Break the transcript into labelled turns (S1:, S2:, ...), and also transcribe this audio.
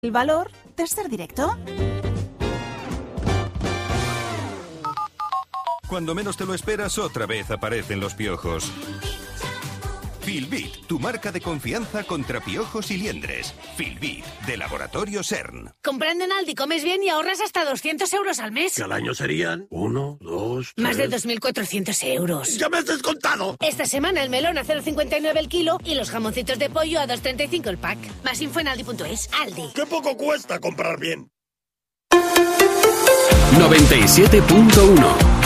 S1: El valor de ser directo.
S2: Cuando menos te lo esperas, otra vez aparecen los piojos. Filbit, tu marca de confianza contra piojos y liendres. Filbit, de Laboratorio CERN.
S3: Comprando en Aldi comes bien y ahorras hasta 200 euros al mes.
S4: Que al año serían 1, 2, 3...
S3: Más de 2.400 euros.
S4: ¡Ya me has descontado!
S3: Esta semana el melón a 0,59 el kilo y los jamoncitos de pollo a 2,35 el pack. Más info en aldi.es. Aldi.
S4: ¡Qué poco cuesta comprar bien!
S5: 97.1